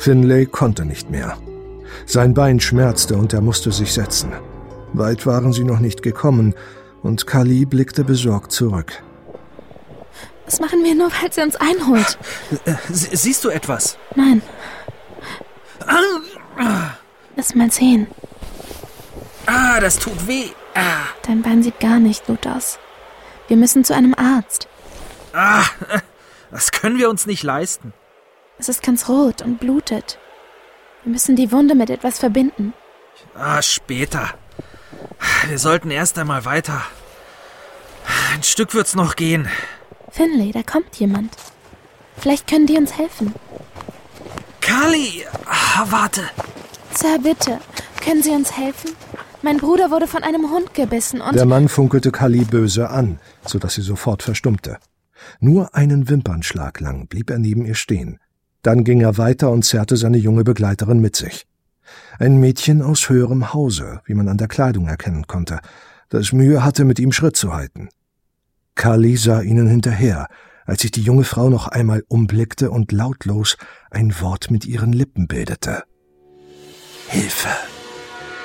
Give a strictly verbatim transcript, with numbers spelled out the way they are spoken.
Finlay konnte nicht mehr. Sein Bein schmerzte und er musste sich setzen. Weit waren sie noch nicht gekommen und Kali blickte besorgt zurück. Was machen wir nur, weil sie uns einholt? Sie- Siehst du etwas? Nein. Lass mal sehen. Ah, das tut weh. Ah, Dein Bein sieht gar nicht gut aus. Wir müssen zu einem Arzt. ah, das können wir uns nicht leisten. Es ist ganz rot und blutet. Wir müssen die Wunde mit etwas verbinden. Ah, später. Wir sollten erst einmal weiter. Ein Stück wird's noch gehen. Finlay, da kommt jemand. Vielleicht können die uns helfen. Kali! Ah, warte. Sir, bitte. Können Sie uns helfen? Mein Bruder wurde von einem Hund gebissen und... Der Mann funkelte Kali böse an, sodass sie sofort verstummte. Nur einen Wimpernschlag lang blieb er neben ihr stehen. Dann ging er weiter und zerrte seine junge Begleiterin mit sich. Ein Mädchen aus höherem Hause, wie man an der Kleidung erkennen konnte, das Mühe hatte, mit ihm Schritt zu halten. Kali sah ihnen hinterher, als sich die junge Frau noch einmal umblickte und lautlos ein Wort mit ihren Lippen bildete. »Hilfe«.